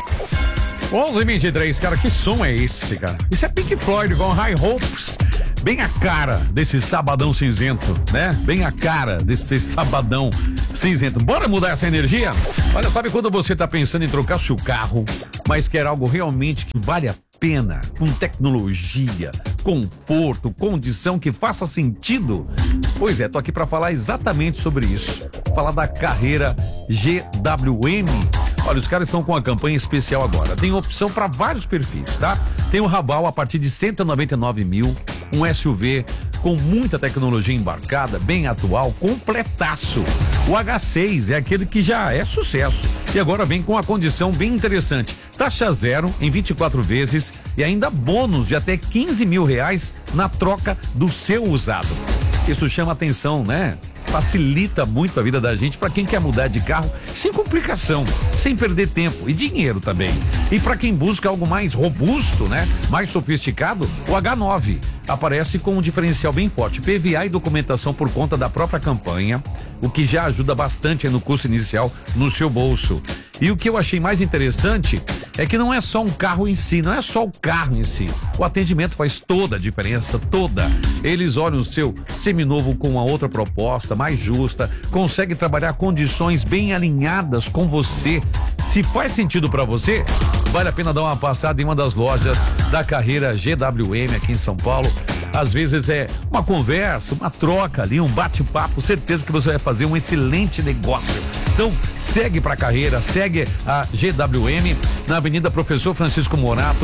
11h23, cara, que som é esse, cara? Isso é Pink Floyd com High Hopes. Bem a cara desse sabadão cinzento, né? Bem a cara desse sabadão cinzento. Bora mudar essa energia? Olha, sabe quando você tá pensando em trocar seu carro, mas quer algo realmente que vale a pena, com tecnologia, conforto, condição que faça sentido? Pois é, tô aqui para falar exatamente sobre isso. Falar da Carrera GWM. Olha, os caras estão com uma campanha especial agora. Tem opção para vários perfis, tá? Tem o Raval a partir de 199 mil, um SUV com muita tecnologia embarcada, bem atual, completaço. O H6 é aquele que já é sucesso e agora vem com uma condição bem interessante. Taxa zero em 24 vezes e ainda bônus de até 15 mil reais na troca do seu usado. Isso chama atenção, né? Facilita muito a vida da gente para quem quer mudar de carro sem complicação, sem perder tempo e dinheiro também. E para quem busca algo mais robusto, né? Mais sofisticado, o H9 aparece com um diferencial bem forte, PVA e documentação por conta da própria campanha, o que já ajuda bastante no custo inicial no seu bolso. E o que eu achei mais interessante é que não é só um carro em si, não é só o carro em si. O atendimento faz toda a diferença, toda. Eles olham o seu seminovo com uma outra proposta, mais justa, consegue trabalhar condições bem alinhadas com você. Se faz sentido para você, vale a pena dar uma passada em uma das lojas da Carrera GWM aqui em São Paulo. Às vezes é uma conversa, uma troca ali, um bate-papo, certeza que você vai fazer um excelente negócio. Então, segue pra Carreira, segue a GWM na Avenida Professor Francisco Morato,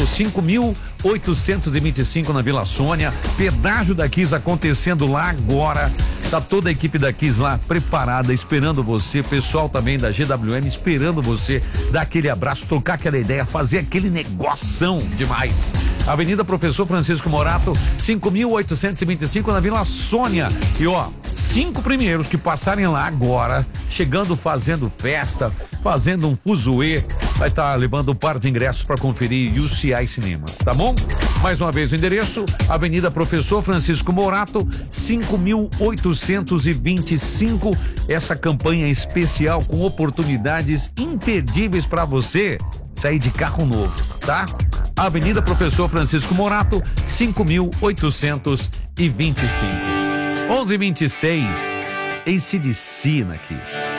5.825 na Vila Sônia. Pedágio da Kiss acontecendo lá agora. Tá toda a equipe da Kiss lá preparada, esperando você. Pessoal também da GWM esperando você. Dar aquele abraço, trocar aquela ideia, fazer aquele negoção demais. Avenida Professor Francisco Morato, 5.825 na Vila Sônia. E ó, 5 primeiros que passarem lá agora, chegando, fazendo festa, fazendo um fuzuê, vai estar levando um par de ingressos para conferir UCI Cinemas, tá bom? Mais uma vez o endereço, Avenida Professor Francisco Morato, 5.825. Essa campanha especial com oportunidades imperdíveis para você sair de carro novo, tá? Avenida Professor Francisco Morato, 5.825. 11h26, AC/DC na Kiss.